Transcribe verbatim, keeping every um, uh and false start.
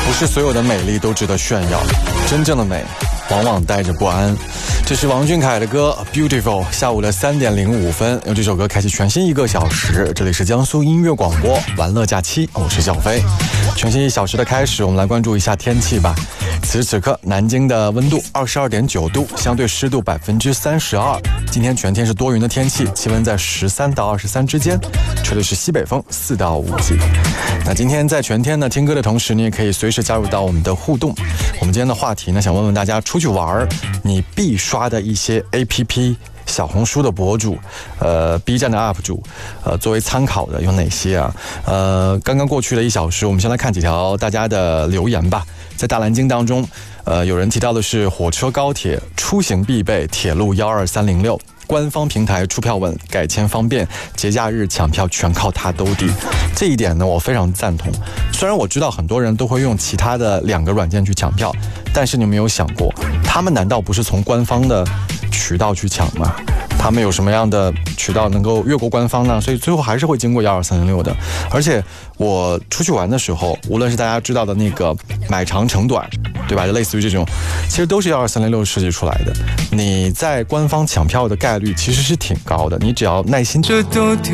不是所有的美丽都值得炫耀，真正的美往往带着不安。这是王俊凯的歌 Beautiful。 下午的三点零五分，用这首歌开启全新一个小时。这里是江苏音乐广播玩乐假期，我是小飞。全新一小时的开始，我们来关注一下天气吧。此时此刻南京的温度二十二点九度，相对湿度百分之三十二。今天全天是多云的天气，气温在十三到二十三之间，吹的是西北风四到五级。那今天在全天呢听歌的同时，你也可以随时加入到我们的互动。我们今天的话题呢，想问问大家，出去玩你必刷的一些 A P P、小红书的博主、呃 B 站的 U P 主，呃作为参考的有哪些啊？呃，刚刚过去的一小时，我们先来看几条大家的留言吧。在大蓝鲸当中，呃，有人提到的是火车、高铁出行必备，铁路幺二三零六。官方平台出票稳，改签方便，节假日抢票全靠它兜底。这一点呢，我非常赞同。虽然我知道很多人都会用其他的两个软件去抢票，但是你有没有想过，他们难道不是从官方的渠道去抢吗？他们有什么样的渠道能够越过官方呢？所以最后还是会经过幺二三零六的。而且我出去玩的时候，无论是大家知道的那个买长乘短，对吧？就类似于这种，其实都是幺二三零六设计出来的。你在官方抢票的概率其实是挺高的，你只要耐心。 这都挺